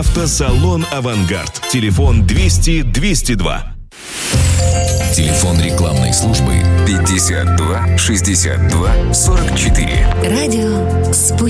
Автосалон «Авангард». Телефон 200-202. Телефон рекламной службы 52 62 44. Радио «Спутник».